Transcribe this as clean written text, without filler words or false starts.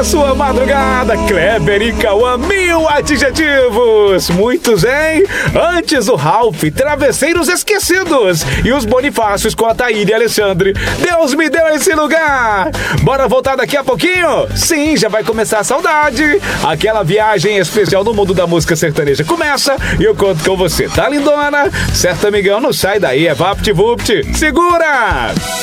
sua madrugada. Kleber e Cauã, 1000 adjetivos. Muitos, hein? Antes o Ralph, Travesseiros Esquecidos. E os Bonifácios com a Taíde e Alexandre. Deus me deu esse lugar. Bora voltar daqui a pouquinho? Sim, já vai começar a saudade. Aquela viagem especial no mundo da música sertaneja começa e eu conto com você. Tá, lindona? Certo, amigão? Não sai daí, é VaptVupt. Segura!